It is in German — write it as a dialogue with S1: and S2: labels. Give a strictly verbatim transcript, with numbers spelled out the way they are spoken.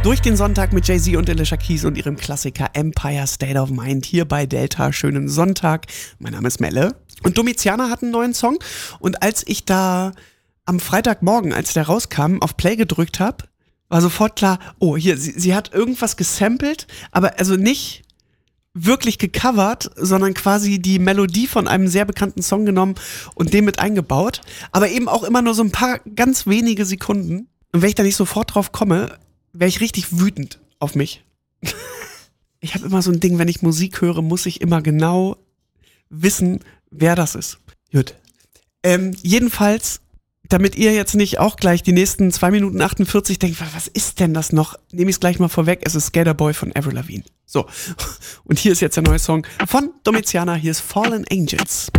S1: Durch den Sonntag mit Jay-Z und Alicia Keys und ihrem Klassiker Empire State of Mind hier bei Delta. Schönen Sonntag. Mein Name ist Melle. Und Domiziana hat einen neuen Song. Und als ich da am Freitagmorgen, als der rauskam, auf Play gedrückt habe, war sofort klar, oh, hier, sie, sie hat irgendwas gesampelt, aber also nicht wirklich gecovert, sondern quasi die Melodie von einem sehr bekannten Song genommen und den mit eingebaut. Aber eben auch immer nur so ein paar ganz wenige Sekunden. Und wenn ich da nicht sofort drauf komme, wäre ich richtig wütend auf mich. Ich habe immer so ein Ding, wenn ich Musik höre, muss ich immer genau wissen, wer das ist. Gut. Ähm, jedenfalls, damit ihr jetzt nicht auch gleich die nächsten zwei Minuten achtundvierzig denkt, was ist denn das noch? Nehme ich es gleich mal vorweg, es ist Skater Boy von Avril Lavigne. So, und hier ist jetzt der neue Song von Domiziana, hier ist Fallen Angels.